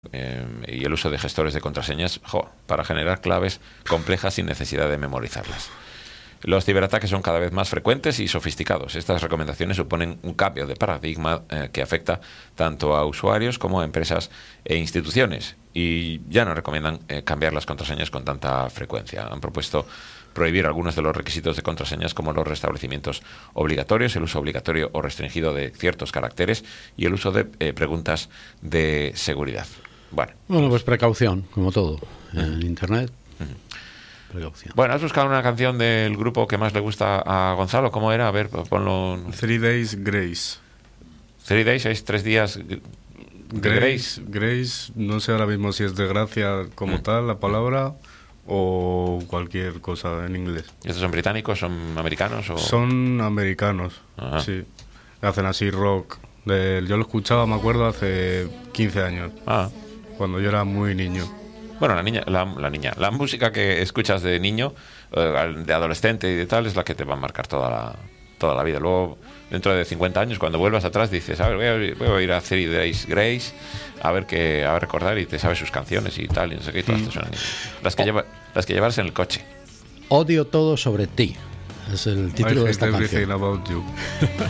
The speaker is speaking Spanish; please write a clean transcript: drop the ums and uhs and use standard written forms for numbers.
y el uso de gestores de contraseñas para generar claves complejas sin necesidad de memorizarlas. Los ciberataques son cada vez más frecuentes y sofisticados. Estas recomendaciones suponen un cambio de paradigma que afecta tanto a usuarios como a empresas e instituciones, y ya no recomiendan cambiar las contraseñas con tanta frecuencia. Han propuesto prohibir algunos de los requisitos de contraseñas, como los restablecimientos obligatorios, el uso obligatorio o restringido de ciertos caracteres y el uso de preguntas de seguridad. Bueno, pues precaución, como todo en Internet. Precaución. Bueno, ¿has buscado una canción del grupo que más le gusta a Gonzalo? ¿Cómo era? A ver, ponlo. 3 Days Grace. 3 Days es 3 días de Grace. Grace, no sé ahora mismo si es de gracia como tal la palabra o cualquier cosa en inglés. ¿Estos son británicos? ¿Son americanos? Son americanos, sí. Hacen así rock. Yo lo escuchaba, me acuerdo, hace 15 años, cuando yo era muy niño. Bueno, la música que escuchas de niño, de adolescente y de tal, es la que te va a marcar toda la vida. Luego, dentro de 50 años, cuando vuelvas atrás, dices, a ver, voy a ir a 3 Days Grace, a recordar, y te sabes sus canciones y tal, y no sé qué, y todas son las que llevas en el coche. Odio todo sobre ti. Es el título de esta canción. Everything About You.